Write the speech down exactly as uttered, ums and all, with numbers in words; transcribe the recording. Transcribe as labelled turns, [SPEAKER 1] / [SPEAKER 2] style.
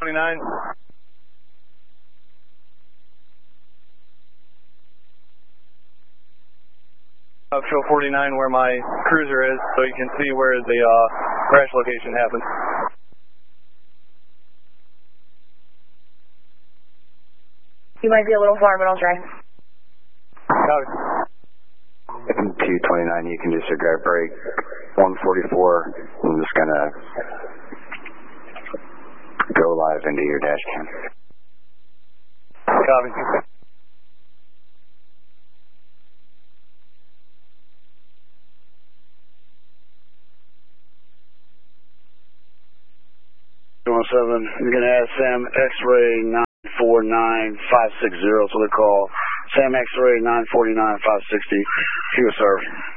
[SPEAKER 1] twenty-nine. Uh, show forty-nine where my cruiser is, so you can see where the uh, crash location happened.
[SPEAKER 2] You might be a little far, but I'll try.
[SPEAKER 1] Copy.
[SPEAKER 3] two twenty-nine, you can disregard brake. one forty-four, I'm just going to go live into your dash cam.
[SPEAKER 1] Copy.
[SPEAKER 4] one seven, you're going to add Sam X-ray nine four nine five six zero, so they call Sam X-ray nine four nine five six zero, Q service.